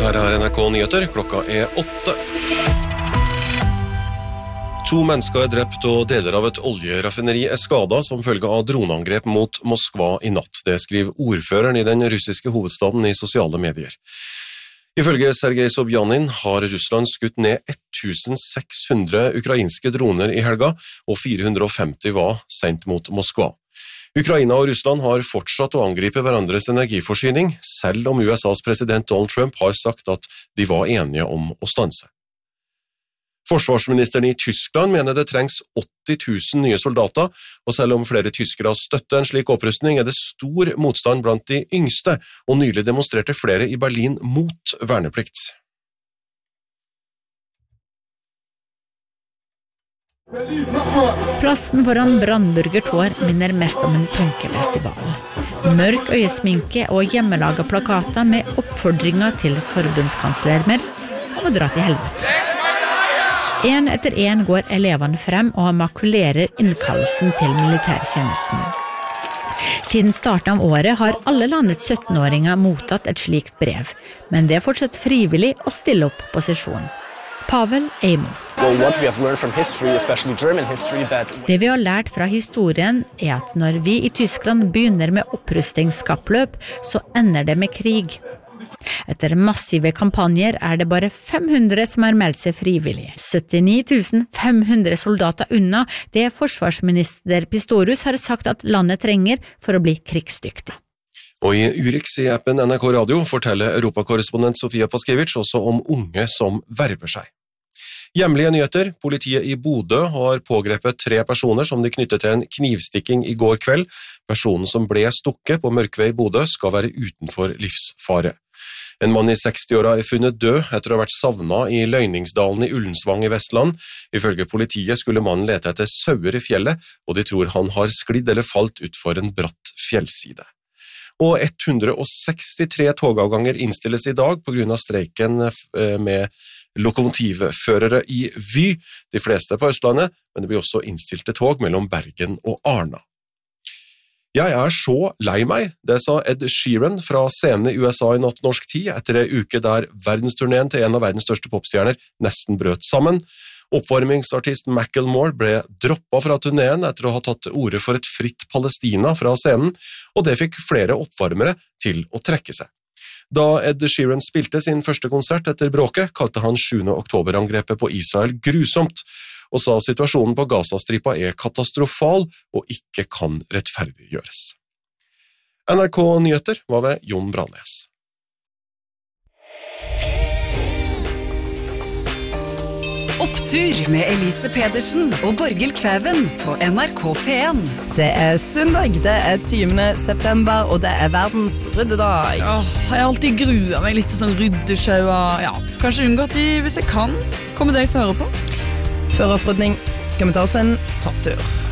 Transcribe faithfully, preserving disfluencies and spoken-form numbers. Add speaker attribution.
Speaker 1: Her er N R K Nyheter, klokka er åtte. To mennesker er drept og deler av et oljeraffineri er skadet som følge av droneangrep mot Moskva i natt. Det skriver ordføreren i den russiske hovedstaden i sosiale medier. Ifølge Sergej Sobjanin har Russland skutt ned tusen seks hundre ukrainske droner i helga, og fire hundre og femti var sendt mot Moskva. Ukraina og Russland har fortsatt å angripe hverandres energiforsyning, selv om U S A's president Donald Trump har sagt at de var enige om å stanse. Forsvarsministeren i Tyskland mener det trengs åtti tusen nye soldater, og selv om flere tyskere støtter en slik opprustning, er det stor motstand blant de yngste, og nylig demonstrerte flere i Berlin mot verneplikt.
Speaker 2: Plassen foran Brandenburger Tor minner mest om en punkefestival. Mørk øyesminke og hjemmelaga plakater med oppfordringer til forbundskansler Merz om å dra til helvete. En etter en går elevene frem og makulerer innkallelsen til militærtjenesten. Siden starten av året har alle landets syttenåringer mottatt et slikt brev, men det er fortsatt frivillig å stille opp på sesjon. Pavel er imot. Det vi har lært fra historien er at når vi i Tyskland begynner med opprustningskappløp, så ender det med krig. Etter massive kampanjer er det bare fem hundre som har meldt seg frivillig. syttini tusen fem hundre soldater unna det forsvarsminister Pistorius har sagt at landet trenger for å bli krigsdyktig.
Speaker 1: Og i Urix i appen N R K Radio forteller europakorrespondent Sofia Paskiewicz også om unge som verver seg. Hjemlige nyheter. Politiet i Bodø har pågrepet tre personer som de knyttet til en knivstikking i går kveld. Personen som ble stukket på Mørkvei i Bodø skal være utenfor livsfare. En mann i seksti-åra er funnet død etter å ha vært savnet i Løyningsdalen i Ullensvang i Vestland. Ifølge politiet skulle mannen lete etter sauer i fjellet, og de tror han har sklidd eller falt utfor en bratt fjellside. Og hundre og sekstitre togavganger innstilles i dag på grunn av streiken med lokomotivførere i Vy, de fleste på Østlandet, men det blir også innstilte tog mellom Bergen og Arna. Jeg er så lei meg, det sa Ed Sheeran fra scenen i U S A i natt norsk tid, etter en uke der verdensturneen til en av verdens største popstjerner nesten brøt sammen. Oppvarmingsartist Macklemore ble droppet fra turneen etter å ha tatt ordet for et fritt Palestina fra scenen, og det fikk flere oppvarmere til å trekke seg. Da Ed Sheeran spilte sin første konsert etter bråket, kalte han sjuende oktober-angrepet på Israel grusomt, og sa situasjonen på Gazastripa er katastrofal og ikke kan rettferdiggjøres. N R K Nyheter var ved Jon Brandnes.
Speaker 3: Opptur med Elise Pedersen og Borghild Kvæven på N R K P en.
Speaker 4: Det er søndag, det er tyvende september, og det er verdens ryddedag.
Speaker 5: Åh, jeg har alltid gruet meg litt til sånn ryddeshow. Ja, kanskje unngått de hvis jeg kan. Kommer deg som hører på?
Speaker 4: Før opprydning skal vi ta oss en topptur.